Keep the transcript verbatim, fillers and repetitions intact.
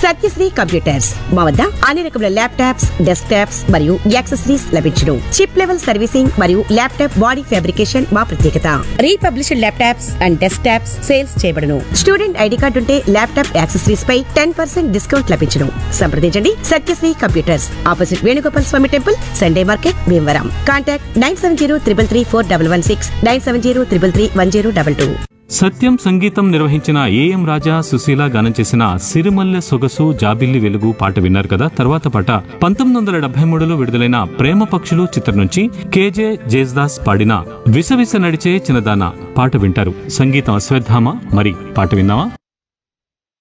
Satyasri computers మా వద్ద అన్ని రకముల ల్యాప్టాప్స్, డెస్క్ టాప్స్ మరియు యాక్సెసరీస్ లభించును. చిప్ లెవెల్ సర్వీసింగ్ మరియు ల్యాప్టాప్ బాడీ ఫ్యాబ్రికేషన్ మా ప్రత్యేకత. Republished laptops and desk tops sales చేయబడును. స్టూడెంట్ ఐడి కార్డు ఉంటే ల్యాప్టాప్ యాక్సెసరీస్ పై టెన్ పర్సెంట్ డిస్కౌంట్ లభించును. సంప్రదించండి సత్యశ్రీ కంప్యూటర్స్, ఆపోజిట్ వేణుగోపాల్ స్వామి temple, Sunday market, Bhimavaram. Contact nine seven zero triple three four double one six, nine seven zero triple three one zero double two. సత్యం సంగీతం నిర్వహించిన AM రాజా, సుశీల గానం చేసిన సిరిమల్లె సొగసు జాబిల్లి వెలుగు పాట విన్నారు కదా. తర్వాత పాట పంతొమ్మిది వందల డెబ్బై మూడులో విడుదలైన ప్రేమ పక్షులు చిత్రం నుంచి కేజే జేస్దాస్ పాడిన విసవిస నడిచే చిన్నదాన పాట వింటారు. సంగీతం అశ్వత్థామ. మరి పాట విన్నావా?